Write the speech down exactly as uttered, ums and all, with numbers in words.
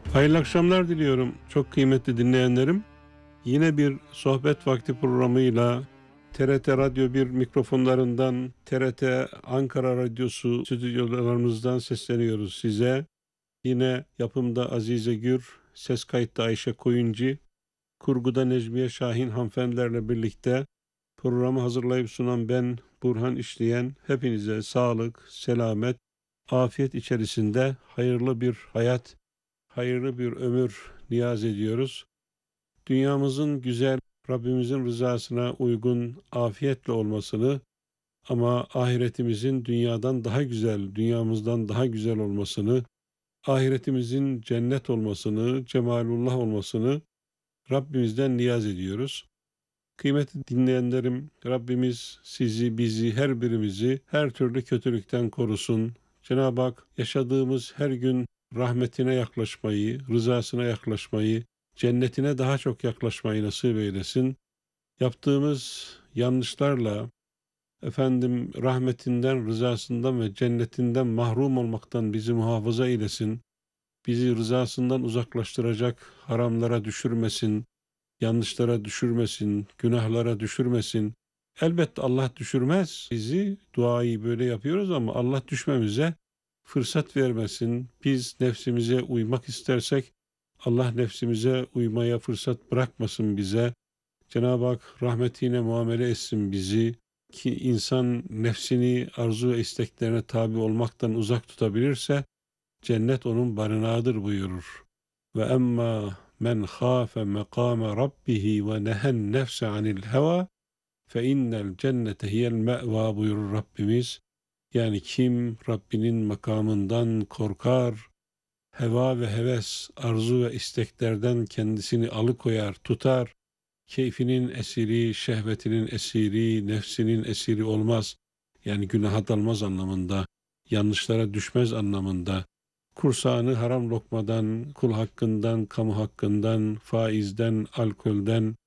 Hayırlı akşamlar diliyorum çok kıymetli dinleyenlerim. Yine bir sohbet vakti programıyla T R T Radyo bir mikrofonlarından, T R T Ankara Radyosu stüdyolarımızdan sesleniyoruz size. Yine yapımda Azize Gür, ses kayıtta Ayşe Koyuncu, kurguda Necmiye Şahin hanımefendilerle birlikte programı hazırlayıp sunan ben Burhan İşleyen, hepinize sağlık, selamet, afiyet içerisinde hayırlı bir hayat, hayırlı bir ömür niyaz ediyoruz. Dünyamızın güzel, Rabbimizin rızasına uygun, afiyetle olmasını ama ahiretimizin dünyadan daha güzel, dünyamızdan daha güzel olmasını, ahiretimizin cennet olmasını, cemalullah olmasını Rabbimizden niyaz ediyoruz. Kıymetli dinleyenlerim, Rabbimiz sizi, bizi, her birimizi her türlü kötülükten korusun. Cenab-ı Hak yaşadığımız her gün rahmetine yaklaşmayı, rızasına yaklaşmayı, cennetine daha çok yaklaşmayı nasip eylesin. Yaptığımız yanlışlarla efendim rahmetinden, rızasından ve cennetinden mahrum olmaktan bizi muhafaza eylesin. Bizi rızasından uzaklaştıracak haramlara düşürmesin, yanlışlara düşürmesin, günahlara düşürmesin. Elbette Allah düşürmez bizi, duayı böyle yapıyoruz ama Allah düşmemize fırsat vermesin. Biz nefsimize uymak istersek Allah nefsimize uymaya fırsat bırakmasın bize. Cenab-ı Hak rahmetiyle muamele etsin bizi ki insan nefsini arzu ve isteklerine tabi olmaktan uzak tutabilirse cennet onun barınağıdır buyurur. Ve emma men khâfe mekâme rabbihi ve nehen nefse anil heva fe innel cennete hiyel me'va buyurur Rabbimiz. Yani kim Rabbinin makamından korkar, heva ve heves, arzu ve isteklerden kendisini alıkoyar, tutar, keyfinin esiri, şehvetinin esiri, nefsinin esiri olmaz. Yani günaha dalmaz anlamında, yanlışlara düşmez anlamında. Kursağını haram lokmadan, kul hakkından, kamu hakkından, faizden, alkolden,